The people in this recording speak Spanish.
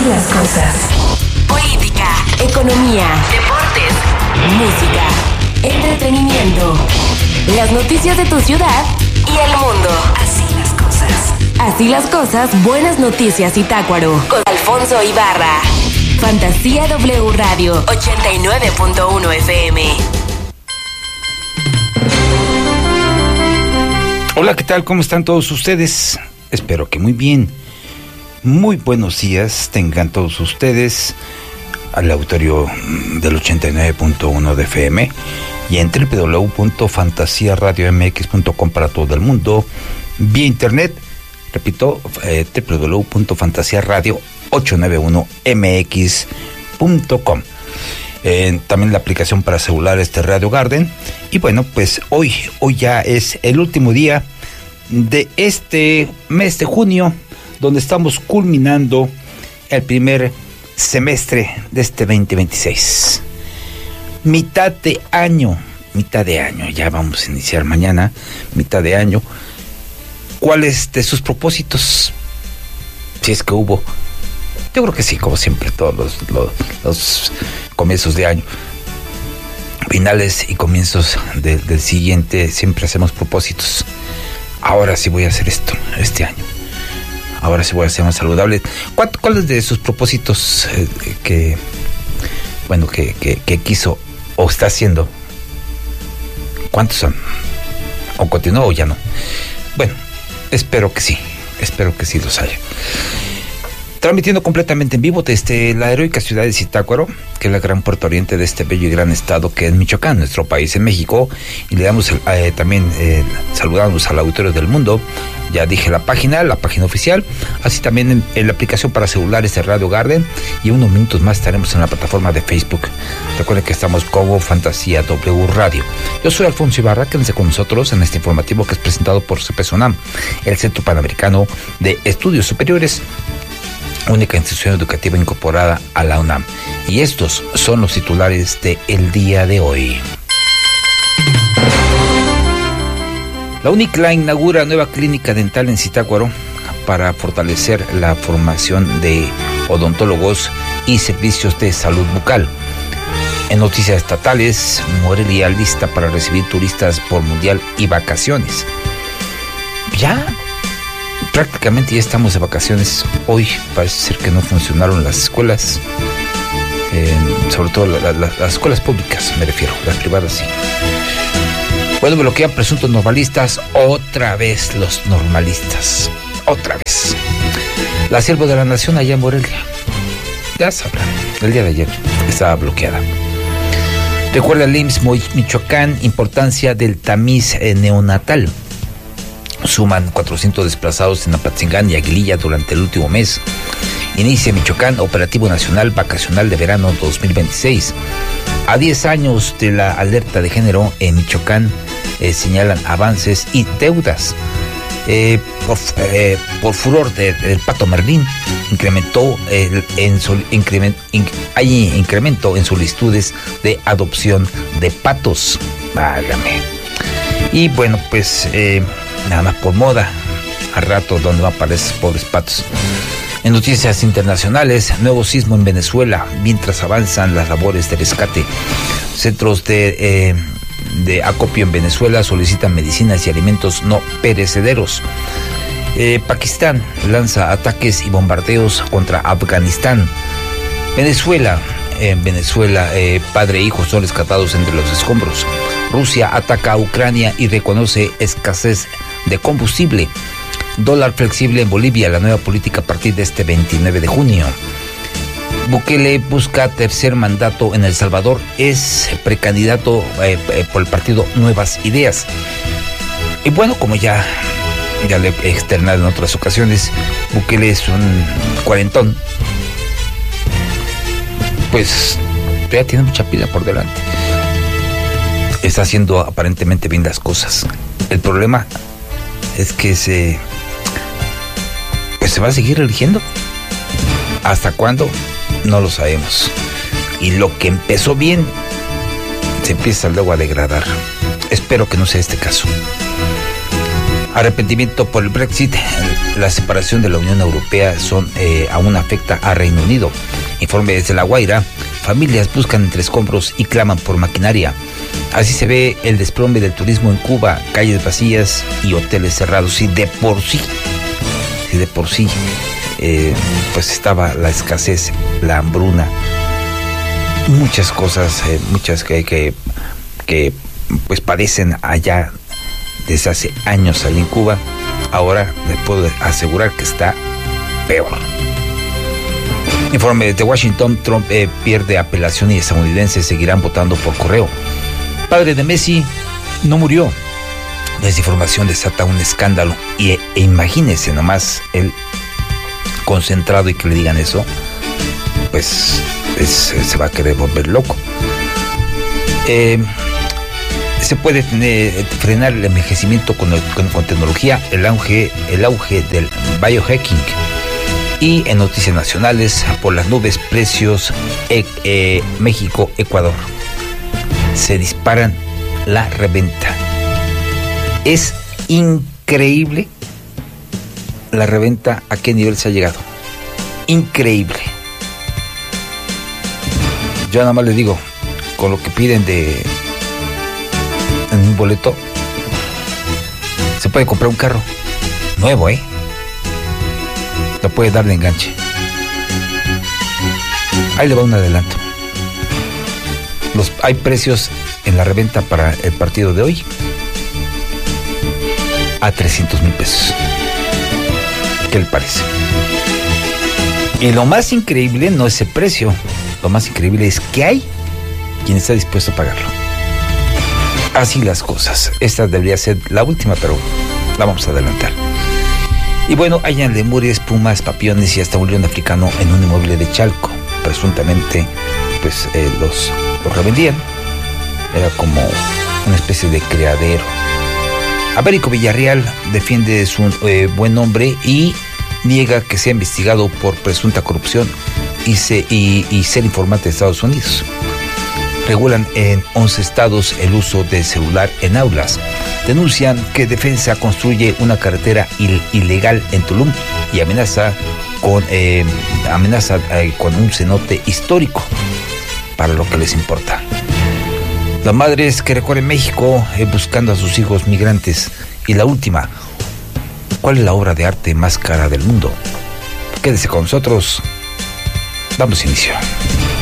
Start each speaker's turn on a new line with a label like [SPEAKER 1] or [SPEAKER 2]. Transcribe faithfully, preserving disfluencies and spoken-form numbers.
[SPEAKER 1] las cosas. Política, economía, deportes, música, entretenimiento, las noticias de tu ciudad y el mundo. Así las cosas. Así las cosas, buenas noticias Zitácuaro. Con Alfonso Ibarra. Fantasía W Radio ochenta y nueve punto uno F M.
[SPEAKER 2] Hola, ¿qué tal? ¿Cómo están todos ustedes? Espero que muy bien. Muy buenos días tengan todos ustedes al auditorio del ochenta y nueve punto uno de F M y en doble u doble u doble u punto fantasía radio m x punto com para todo el mundo, vía internet, repito, eh, doble u doble u doble u punto fantasía radio ochenta y nueve uno m x punto com. Eh, también la aplicación para celulares de Radio Garden. Y bueno, pues hoy, hoy ya es el último día de este mes de junio, donde estamos culminando el primer semestre de este veinte veintiséis. Mitad de año, mitad de año, ya vamos a iniciar mañana, mitad de año. ¿Cuáles de sus propósitos? Si es que hubo. Yo creo que sí, como siempre, todos los, los, los comienzos de año, finales y comienzos de, del siguiente, siempre hacemos propósitos. Ahora sí voy a hacer esto, este año. Ahora sí voy a ser más saludable. ¿Cuáles de sus propósitos eh, que, bueno, que, que, que quiso o está haciendo? ¿Cuántos son? ¿O continuó o ya no? Bueno, espero que sí, espero que sí los haya. Transmitiendo completamente en vivo desde la heroica ciudad de Zitácuaro, que es la gran puerta oriente de este bello y gran estado que es Michoacán, nuestro país en México. Y le damos eh, también, eh, saludamos al auditorio del mundo. Ya dije la página, la página oficial, así también en, en la aplicación para celulares de Radio Garden. Y unos minutos más estaremos en la plataforma de Facebook. Recuerden que estamos como Fantasía W Radio. Yo soy Alfonso Ibarra, quédense con nosotros en este informativo que es presentado por CEPESUNAM, el Centro Panamericano de Estudios Superiores, única institución educativa incorporada a la UNAM. Y estos son los titulares de el día de hoy. La UNICLA inaugura nueva clínica dental en Zitácuaro para fortalecer la formación de odontólogos y servicios de salud bucal. En noticias estatales, Morelia lista para recibir turistas por mundial y vacaciones. Ya prácticamente ya estamos de vacaciones. Hoy parece ser que no funcionaron las escuelas, eh, sobre todo la, la, las escuelas públicas, me refiero, las privadas sí. Bueno, bloquean presuntos normalistas, otra vez los normalistas, otra vez. La Siervo de la Nación allá en Morelia, ya sabrán, el día de ayer estaba bloqueada. Recuerda el I M S S Michoacán, importancia del tamiz neonatal. Suman cuatrocientos desplazados en Apatzingán y Aguililla durante el último mes. Inicia Michoacán Operativo Nacional Vacacional de Verano dos mil veintiséis. A diez años de la alerta de género en Michoacán, eh, señalan avances y deudas. Eh, por, eh, por furor de, del Pato Merlín, incrementó el, en sol, increment, inc, hay incremento en solicitudes de adopción de patos. Válgame. Y bueno, pues eh, nada más por moda, a rato donde van a aparecer esos pobres patos. En noticias internacionales, nuevo sismo en Venezuela mientras avanzan las labores de rescate. Centros de, eh, de acopio en Venezuela solicitan medicinas y alimentos no perecederos. Eh, Pakistán lanza ataques y bombardeos contra Afganistán. Venezuela, en eh, Venezuela, eh, padre e hijo son rescatados entre los escombros. Rusia ataca a Ucrania y reconoce escasez de combustible. Dólar flexible en Bolivia, la nueva política a partir de este veintinueve de junio. Bukele busca tercer mandato en El Salvador, es precandidato eh, eh, por el partido Nuevas Ideas. Y bueno, como ya, ya le he externado en otras ocasiones, Bukele es un cuarentón. Pues ya tiene mucha pila por delante. Está haciendo aparentemente bien las cosas. El problema es que se... pues se va a seguir eligiendo. ¿Hasta cuándo? No lo sabemos. Y lo que empezó bien se empieza luego a degradar. Espero que no sea este caso. Arrepentimiento por el Brexit. La separación de la Unión Europea son, eh, aún afecta a Reino Unido. Informe desde La Guaira. Familias buscan entre escombros y claman por maquinaria. Así se ve el desplome del turismo en Cuba, calles vacías y hoteles cerrados. Y de por sí, y de por sí, eh, pues estaba la escasez, la hambruna, muchas cosas, eh, muchas que, que, que pues padecen allá desde hace años allí en Cuba. Ahora les puedo asegurar que está peor. Informe desde Washington. Trump eh, pierde apelación y estadounidenses seguirán votando por correo. Padre de Messi no murió. Desinformación desata un escándalo. Y e, e imagínense nomás él concentrado y que le digan eso, pues es, se va a querer volver loco. Eh, se puede tener, frenar el envejecimiento con, con, con tecnología, el auge, el auge del biohacking. Y en noticias nacionales, por las nubes, precios, eh, eh, México, Ecuador. Se disparan la reventa. Es increíble la reventa, a qué nivel se ha llegado. Increíble. Yo nada más les digo, con lo que piden de en un boleto, se puede comprar un carro nuevo, ¿eh? Lo puede dar de enganche. Ahí le va un adelanto. Los, hay precios en la reventa para el partido de hoy a trescientos mil pesos. ¿Qué le parece? Y lo más increíble no es el precio. Lo más increíble es que hay quien está dispuesto a pagarlo. Así las cosas. Esta debería ser la última, pero la vamos a adelantar. Y bueno, hayan lemures, pumas, papiones y hasta un león africano en un inmueble de Chalco. Presuntamente, pues eh, los, los revendían. Era como una especie de criadero. Américo Villarreal defiende su eh, buen nombre y niega que sea investigado por presunta corrupción y, se, y, y ser informante de Estados Unidos. Regulan en once estados el uso del celular en aulas. Denuncian que Defensa construye una carretera il- ilegal en Tulum y amenaza con eh, amenaza eh, con un cenote histórico para lo que les importa. Las madres que recorren México eh, buscando a sus hijos migrantes. Y la última, ¿cuál es la obra de arte más cara del mundo? Quédese con nosotros. Damos inicio.